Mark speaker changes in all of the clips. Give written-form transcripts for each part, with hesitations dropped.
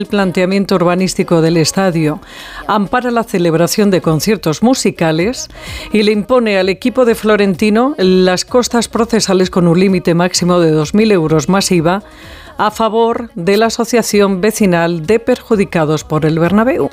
Speaker 1: El planteamiento urbanístico del estadio ampara la celebración de conciertos musicales y le impone al equipo de Florentino las costas procesales con un límite máximo de 2.000 euros más IVA a favor de la Asociación Vecinal de Perjudicados por el Bernabéu.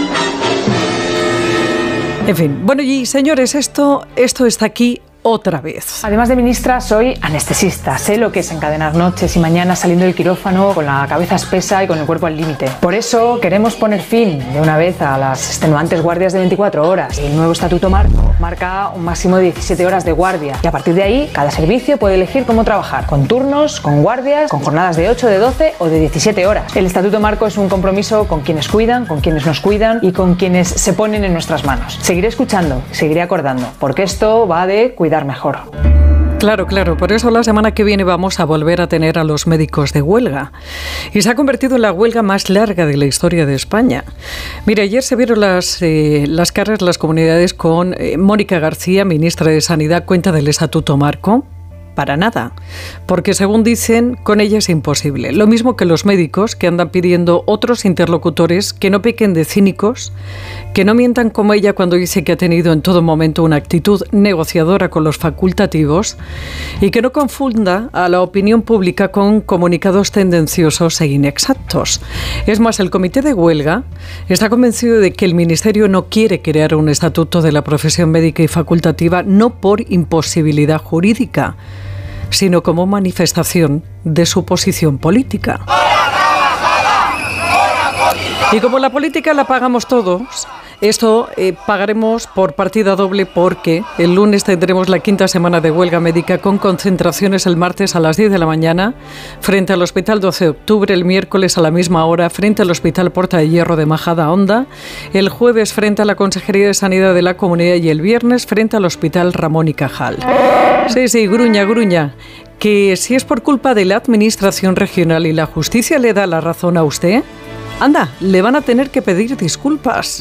Speaker 1: En fin, bueno, y señores, esto está aquí otra vez.
Speaker 2: Además de ministra, soy anestesista. Sé lo que es encadenar noches y mañanas saliendo del quirófano con la cabeza espesa y con el cuerpo al límite. Por eso queremos poner fin de una vez a las extenuantes guardias de 24 horas. El nuevo estatuto marca un máximo de 17 horas de guardia y a partir de ahí cada servicio puede elegir cómo trabajar, con turnos, con guardias, con jornadas de 8, de 12 o de 17 horas. El estatuto marco es un compromiso con quienes cuidan, con quienes nos cuidan y con quienes se ponen en nuestras manos. Seguiré escuchando, seguiré acordando, porque esto va de cuidar mejor.
Speaker 1: Claro, por eso la semana que viene vamos a volver a tener a los médicos de huelga. Y se ha convertido en la huelga más larga de la historia de España. Mira, ayer se vieron las caras de las comunidades con Mónica García, ministra de Sanidad, cuenta del Estatuto Marco. Para nada, porque según dicen, con ella es imposible. Lo mismo que los médicos, que andan pidiendo otros interlocutores que no pequen de cínicos, que no mientan como ella cuando dice que ha tenido en todo momento una actitud negociadora con los facultativos y que no confunda a la opinión pública con comunicados tendenciosos e inexactos. Es más, el comité de huelga está convencido de que el Ministerio no quiere crear un estatuto de la profesión médica y facultativa, no por imposibilidad jurídica, sino como manifestación de su posición política. Y como la política la pagamos todos, esto pagaremos por partida doble porque el lunes tendremos la 5ª semana de huelga médica con concentraciones el martes a las 10 de la mañana frente al Hospital 12 de Octubre, el miércoles a la misma hora frente al Hospital Porta de Hierro de Majadahonda, el jueves frente a la Consejería de Sanidad de la Comunidad y el viernes frente al Hospital Ramón y Cajal. Sí, gruña, que si es por culpa de la Administración regional y la justicia le da la razón a usted, anda, le van a tener que pedir disculpas.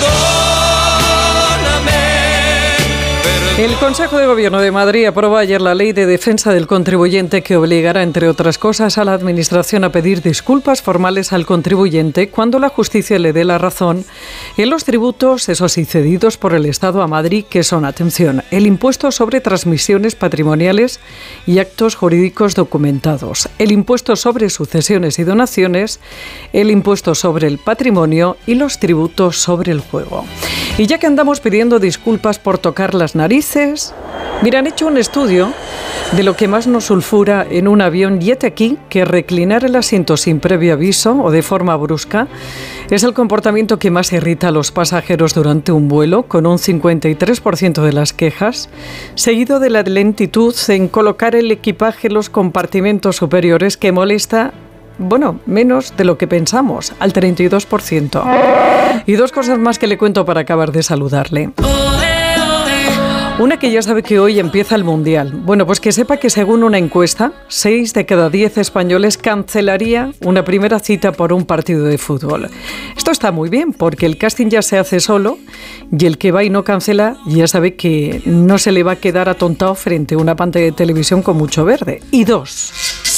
Speaker 1: El Consejo de Gobierno de Madrid aprobó ayer la Ley de Defensa del Contribuyente que obligará, entre otras cosas, a la Administración a pedir disculpas formales al contribuyente cuando la justicia le dé la razón en los tributos, esos sí cedidos por el Estado a Madrid, que son, atención, el impuesto sobre transmisiones patrimoniales y actos jurídicos documentados, el impuesto sobre sucesiones y donaciones, el impuesto sobre el patrimonio y los tributos sobre el juego. Y ya que andamos pidiendo disculpas por tocar las narices, mira, han hecho un estudio de lo que más nos sulfura en un avión y hete aquí que reclinar el asiento sin previo aviso o de forma brusca es el comportamiento que más irrita a los pasajeros durante un vuelo, con un 53% de las quejas, seguido de la lentitud en colocar el equipaje en los compartimentos superiores, que molesta, bueno, menos de lo que pensamos, al 32%. Y dos cosas más que le cuento para acabar de saludarle. Una, que ya sabe que hoy empieza el Mundial. Bueno, pues que sepa que según una encuesta, 6 de cada 10 españoles cancelaría una primera cita por un partido de fútbol. Esto está muy bien porque el casting ya se hace solo y el que va y no cancela ya sabe que no se le va a quedar atontado frente a una pantalla de televisión con mucho verde. Y dos,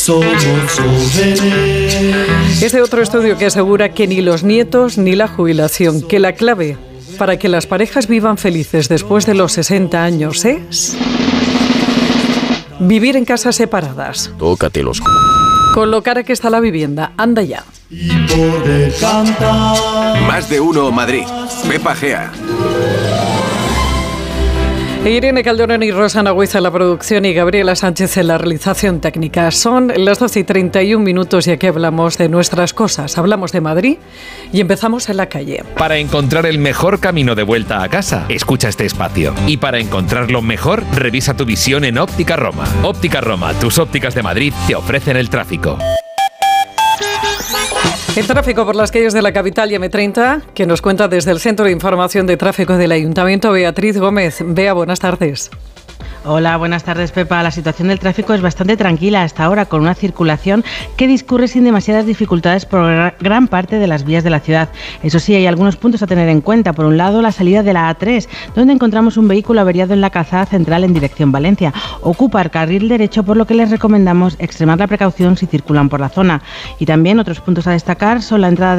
Speaker 1: este otro estudio que asegura que ni los nietos ni la jubilación, que la clave para que las parejas vivan felices después de los 60 años es vivir en casas separadas.
Speaker 3: Tócate los
Speaker 1: con lo cara que está la vivienda. Anda ya.
Speaker 4: Más de uno Madrid. Pepa Gea.
Speaker 1: Irene Calderón y Rosana Huiza en la producción y Gabriela Sánchez en la realización técnica. Son las 12:31 y aquí hablamos de nuestras cosas. Hablamos de Madrid y empezamos en la calle.
Speaker 5: Para encontrar el mejor camino de vuelta a casa, escucha este espacio. Y para encontrarlo mejor, revisa tu visión en Óptica Roma. Óptica Roma, tus ópticas de Madrid te ofrecen el tráfico.
Speaker 1: El tráfico por las calles de la capital y M30, que nos cuenta desde el Centro de Información de Tráfico del Ayuntamiento Beatriz Gómez. Bea, buenas tardes.
Speaker 3: Hola, buenas tardes, Pepa. La situación del tráfico es bastante tranquila hasta ahora, con una circulación que discurre sin demasiadas dificultades por gran parte de las vías de la ciudad. Eso sí, hay algunos puntos a tener en cuenta. Por un lado, la salida de la A3, donde encontramos un vehículo averiado en la calzada central en dirección Valencia. Ocupa el carril derecho, por lo que les recomendamos extremar la precaución si circulan por la zona. Y también otros puntos a destacar son la entrada